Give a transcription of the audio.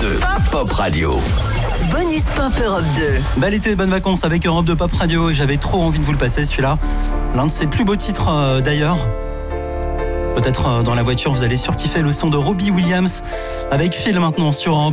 2, Pop Radio. Bonus Pop Europe 2. Bel été, bonnes vacances avec Europe 2 Pop Radio et j'avais trop envie de vous le passer celui-là. L'un de ses plus beaux titres d'ailleurs. Peut-être dans la voiture vous allez surkiffer le son de Robbie Williams avec Phil maintenant sur Europe 2.